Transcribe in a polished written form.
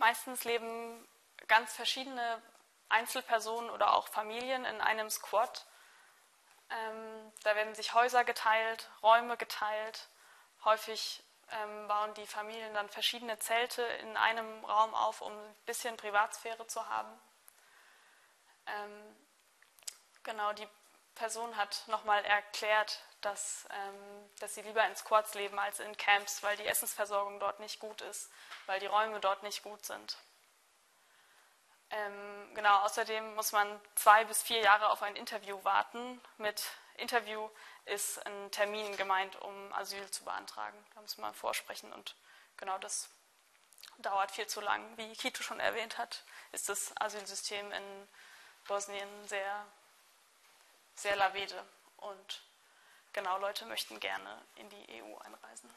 Meistens leben ganz verschiedene Einzelpersonen oder auch Familien in einem Squad. Da werden sich Häuser geteilt, Räume geteilt. Häufig bauen die Familien dann verschiedene Zelte in einem Raum auf, um ein bisschen Privatsphäre zu haben. Genau, die Person hat nochmal erklärt, dass sie lieber in Squads leben als in Camps, weil die Essensversorgung dort nicht gut ist, weil die Räume dort nicht gut sind. Genau, außerdem muss man 2 bis 4 Jahre auf ein Interview warten. Mit Interview ist ein Termin gemeint, um Asyl zu beantragen. Da muss man vorsprechen und genau das dauert viel zu lang. Wie Kito schon erwähnt hat, ist das Asylsystem in Bosnien sehr, sehr lavede und genau, Leute möchten gerne in die EU einreisen.